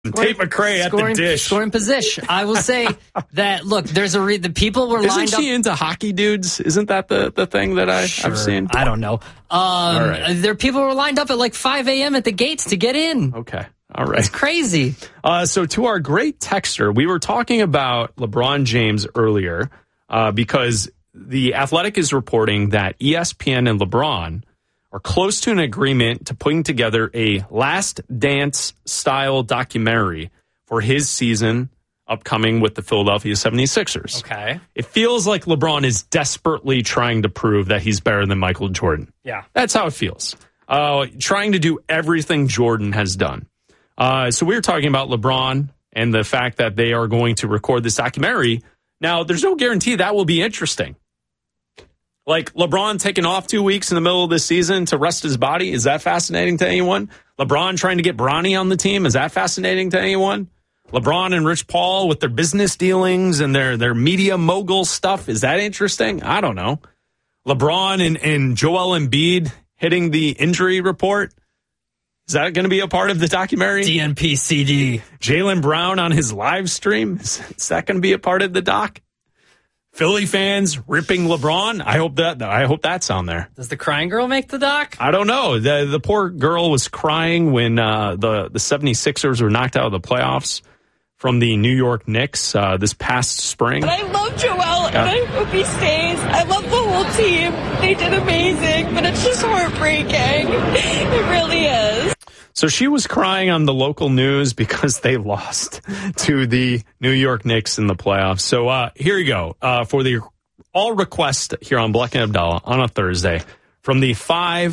Tate McRae at the dish. Scoring position. I will say that, look, there's the people were lined up. Isn't she into hockey dudes? Isn't that the thing that I've seen? I don't know. All right. There people were lined up at like 5 a.m. at the gates to get in. Okay. All right. It's crazy. So to our great texter, we were talking about LeBron James earlier because The Athletic is reporting that ESPN and LeBron are close to an agreement to putting together a Last Dance style documentary for his season upcoming with the Philadelphia 76ers. Okay. It feels like LeBron is desperately trying to prove that he's better than Michael Jordan. Yeah. That's how it feels. Trying to do everything Jordan has done. So we were talking about LeBron and the fact that they are going to record this documentary. Now, there's no guarantee that will be interesting. Like LeBron taking off 2 weeks in the middle of this season to rest his body. Is that fascinating to anyone? LeBron trying to get Bronny on the team. Is that fascinating to anyone? LeBron and Rich Paul with their business dealings and their media mogul stuff. Is that interesting? I don't know. LeBron and Joel Embiid hitting the injury report. Is that going to be a part of the documentary? DNP CD. Jaylen Brown on his live stream. Is that going to be a part of the doc? Philly fans ripping LeBron. I hope that's on there. Does the crying girl make the doc? I don't know. The poor girl was crying when the 76ers were knocked out of the playoffs from the New York Knicks this past spring. But I love Joel, and I hope he stays. I love the whole team. They did amazing, but it's just heartbreaking. It really is. So she was crying on the local news because they lost to the New York Knicks in the playoffs. So here you go for the all request here on Black and Abdallah on a Thursday from the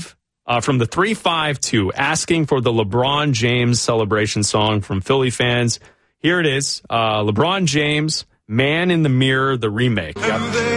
352 asking for the LeBron James celebration song from Philly fans. Here it is, LeBron James, Man in the Mirror, the remake. Yep.